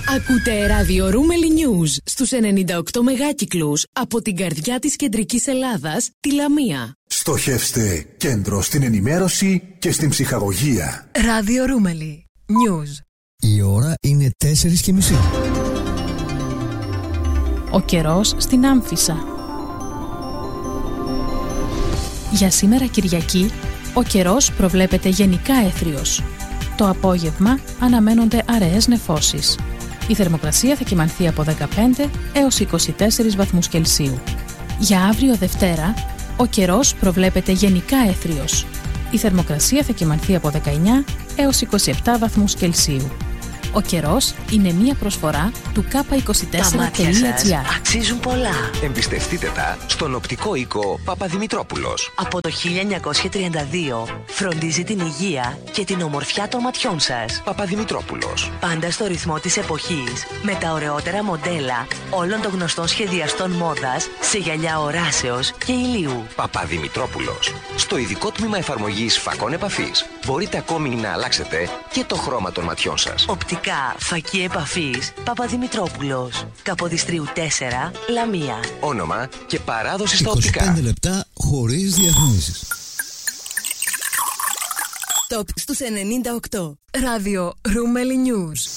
Ακούτε ράδιο Ρούμελι News στους 98 μεγάκυκλους από την καρδιά της κεντρικής Ελλάδας, τη Λαμία. Στοχεύστε κέντρο στην ενημέρωση και στην ψυχαγωγία. Ράδιο Ρούμελι News. Η ώρα είναι 4:30. Ο καιρός στην Άμφισσα. Για σήμερα Κυριακή, ο καιρός προβλέπεται γενικά έθριος. Το απόγευμα αναμένονται αραιές νεφώσεις. Η θερμοκρασία θα κυμανθεί από 15 έως 24 βαθμούς Κελσίου. Για αύριο Δευτέρα, ο καιρός προβλέπεται γενικά έθριος. Η θερμοκρασία θα κυμανθεί από 19 έως 27 βαθμούς Κελσίου. Ο καιρός είναι μία προσφορά του K24.gr. Αξίζουν πολλά. Εμπιστευτείτε τα στον οπτικό οίκο Παπαδημητρόπουλος. Από το 1932 φροντίζει την υγεία και την ομορφιά των ματιών σας. Παπαδημητρόπουλος. Πάντα στο ρυθμό της εποχής, με τα ωραιότερα μοντέλα όλων των γνωστών σχεδιαστών μόδας σε γυαλιά οράσεως και ηλίου. Παπαδημητρόπουλος. Στο ειδικό τμήμα εφαρμογής φακών επαφής μπορείτε ακόμη να αλλάξετε και το χρώμα των ματιών σας. Οπτικά φακή επαφής Παπαδημητρόπουλος. Καποδιστρίου 4, Λαμία. Όνομα και παράδοση στα οπτικά. 25 λεπτά χωρίς διαφημίσεις. Top στους 98. Ράδιο Ρούμελι News.